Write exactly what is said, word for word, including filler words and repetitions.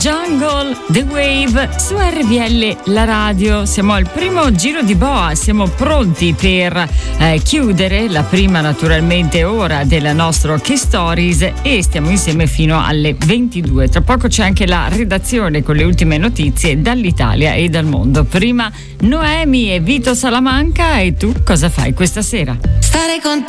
Jungle, The Wave su R V L, la radio. Siamo al primo giro di boa, siamo pronti per eh, chiudere la prima naturalmente ora della nostra Key Stories e stiamo insieme fino alle ventidue. Tra poco c'è anche la redazione con le ultime notizie dall'Italia e dal mondo. Prima Noemi e Vito Salamanca, e tu cosa fai questa sera? Stare con te